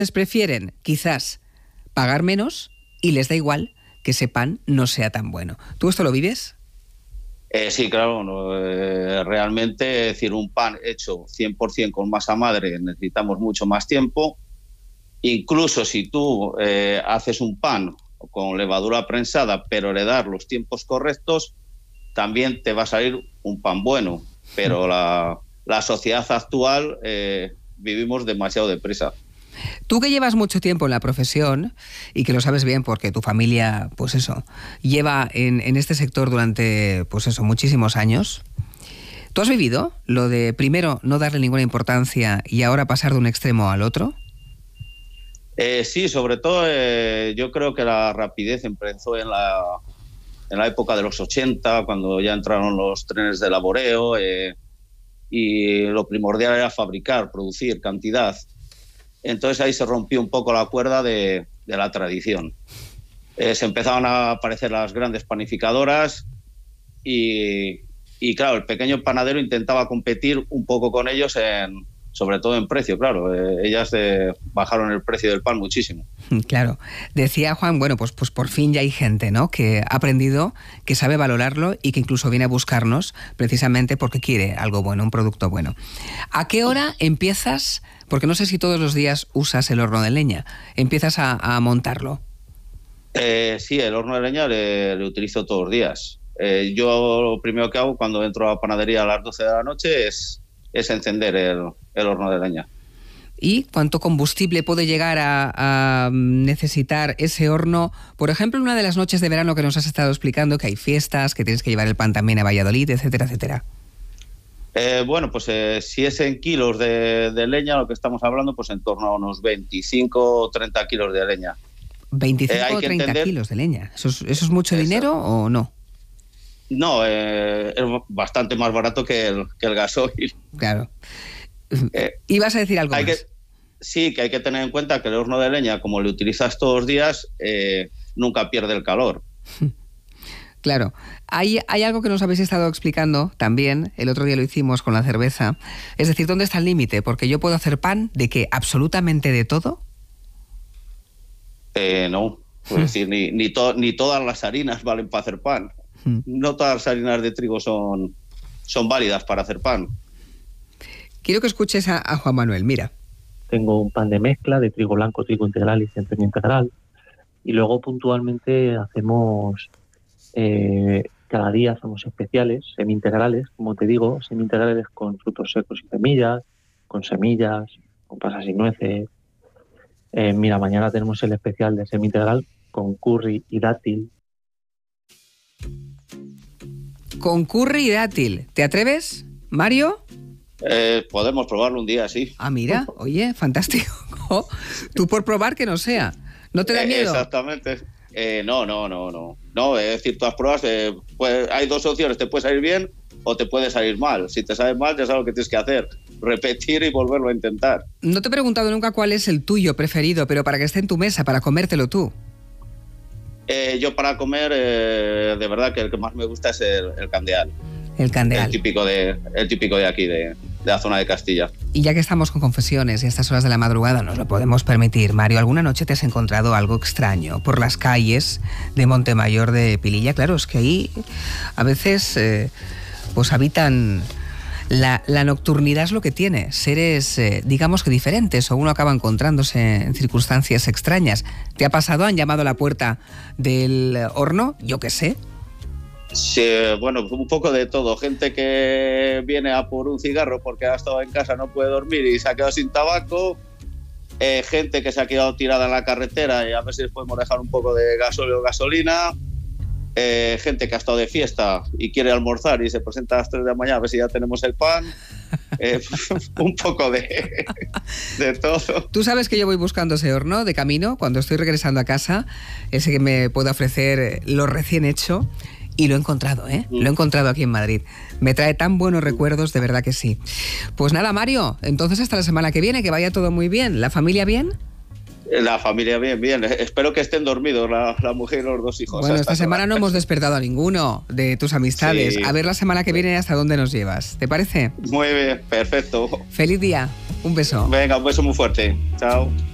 prefieren quizás pagar menos y les da igual que ese pan no sea tan bueno. ¿Tú esto lo vives? Sí, claro, no, realmente, es decir, un pan hecho 100% con masa madre necesitamos mucho más tiempo. Incluso si tú haces un pan con levadura prensada, pero le das los tiempos correctos, también te va a salir un pan bueno. Pero la sociedad actual vivimos demasiado deprisa. Tú que llevas mucho tiempo en la profesión y que lo sabes bien porque tu familia, pues eso, lleva en este sector durante, pues eso, muchísimos años. ¿Tú has vivido lo de primero no darle ninguna importancia y ahora pasar de un extremo al otro? Sí, sobre todo yo creo que la rapidez empezó en la época de los 80, cuando ya entraron los trenes de laboreo y lo primordial era fabricar, producir cantidad. Entonces ahí se rompió un poco la cuerda de la tradición. Se empezaron a aparecer las grandes panificadoras y claro, el pequeño panadero intentaba competir un poco con ellos, sobre todo en precio, claro. Ellas bajaron el precio del pan muchísimo. Claro. Decía Juan, bueno, pues por fin ya hay gente, ¿no?, que ha aprendido, que sabe valorarlo y que incluso viene a buscarnos precisamente porque quiere algo bueno, un producto bueno. ¿A qué hora empiezas? Porque no sé si todos los días usas el horno de leña. ¿Empiezas a montarlo? Sí, el horno de leña le utilizo todos los días. Yo lo primero que hago cuando entro a la panadería a las 12 de la noche es encender el horno de leña. ¿Y cuánto combustible puede llegar a necesitar ese horno? Por ejemplo, en una de las noches de verano que nos has estado explicando, que hay fiestas, que tienes que llevar el pan también a Valladolid, etcétera, etcétera. Bueno, pues si es en kilos de leña, lo que estamos hablando, pues en torno a unos 25 o 30 kilos de leña. 25 o 30 kilos de leña. ¿Eso es mucho dinero o no? No, es bastante más barato que el gasoil. Claro. ¿Ibas a decir algo más? Sí, que hay que tener en cuenta que el horno de leña, como lo utilizas todos los días, nunca pierde el calor. Claro. Hay algo que nos habéis estado explicando también, el otro día lo hicimos con la cerveza, es decir, ¿dónde está el límite? Porque yo puedo hacer pan de ¿qué? ¿Absolutamente de todo? No, es decir, ni todas las harinas valen para hacer pan. No todas las harinas de trigo son válidas para hacer pan. Quiero que escuches a Juan Manuel, mira. Tengo un pan de mezcla de trigo blanco, trigo integral y centeno integral. Y luego puntualmente hacemos, cada día hacemos especiales, semi-integrales, como te digo, semi-integrales con frutos secos y semillas, con pasas y nueces. Mira, mañana tenemos el especial de semi-integral con curry y dátil. Con curry y dátil. ¿Te atreves, Mario? Podemos probarlo un día, sí. Ah, mira, oye, fantástico. Tú por probar que no sea. ¿No te da miedo? Exactamente. No. No, es decir, todas pruebas, hay dos opciones, te puede salir bien o te puede salir mal. Si te sale mal, ya sabes lo que tienes que hacer. Repetir y volverlo a intentar. No te he preguntado nunca cuál es el tuyo preferido, pero para que esté en tu mesa, para comértelo tú. Yo para comer, de verdad que el que más me gusta es el candeal. El candeal. El típico de aquí, de la zona de Castilla. Y ya que estamos con confesiones y a estas horas de la madrugada nos lo podemos permitir, Mario, ¿alguna noche te has encontrado algo extraño por las calles de Montemayor de Pililla? Claro, es que ahí a veces pues habitan... La nocturnidad es lo que tiene, seres digamos que diferentes, o uno acaba encontrándose en circunstancias extrañas. ¿Te ha pasado? ¿Han llamado a la puerta del horno? Yo qué sé. Sí, bueno, un poco de todo. Gente que viene a por un cigarro porque ha estado en casa, no puede dormir y se ha quedado sin tabaco. Gente que se ha quedado tirada en la carretera y a ver si les podemos dejar un poco de gasóleo o gasolina. Gente que ha estado de fiesta y quiere almorzar y se presenta a las 3 de la mañana a ver si ya tenemos el pan. Un poco de todo. Tú sabes que yo voy buscando ese horno de camino cuando estoy regresando a casa, ese que me puede ofrecer lo recién hecho, y lo he encontrado, lo he encontrado aquí en Madrid. Me trae tan buenos recuerdos, de verdad que sí. Pues nada, Mario, entonces hasta la semana que viene, que vaya todo muy bien. ¿La familia bien? La familia bien. Espero que estén dormidos la mujer y los dos hijos. Bueno, esta semana no hemos despertado a ninguno de tus amistades. Sí. A ver la semana que viene hasta dónde nos llevas. ¿Te parece? Muy bien, perfecto. Feliz día. Un beso. Venga, un beso muy fuerte. Chao.